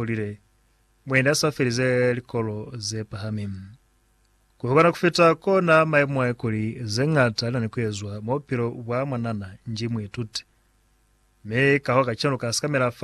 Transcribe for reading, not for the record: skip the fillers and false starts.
ulire mwene asafirize likolo ze pahamimu kuhukana kufita kona maimwe kuli zeng'ata lani kuyezwa mopiro bwa mwanana njimwe tuti me kahoka chano kaskamera